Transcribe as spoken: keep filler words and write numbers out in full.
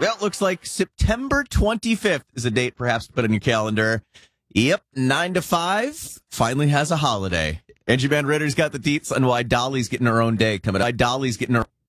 Well, it looks like September twenty-fifth is a date perhaps to put on your calendar. Yep, nine to five finally has a holiday. Angie Van Ritter's got the deets on why Dolly's getting her own day coming up. Why Dolly's getting her